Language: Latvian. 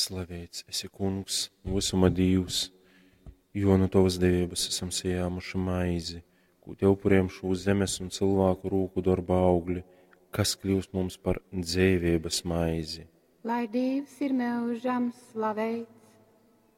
Slavēts esi Kungs, visuma Dievs, jo no tavas dievības esam sējāmuši maizi, ko te upurējam šo zemes un cilvēku rūku darba augļi, kas kļūst mums par dzīvības maizi. Lai Dievs ir mūžam slavēts.